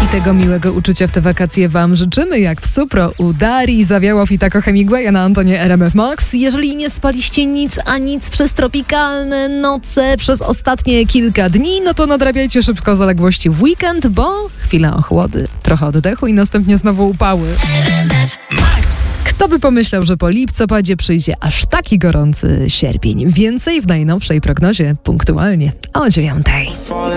tego miłego uczucia w te wakacje Wam życzymy, jak w Supro u Darii, zawiało Fitako Hemingwaya na antonie RMF Max. Jeżeli nie spaliście nic a nic przez tropikalne noce, przez ostatnie kilka dni, no to nadrabiajcie szybko zaległości w weekend, bo chwila ochłody, trochę oddechu i następnie znowu upały. Kto by pomyślał, że po listopadzie przyjdzie aż taki gorący sierpień. Więcej w najnowszej prognozie punktualnie o 9:00.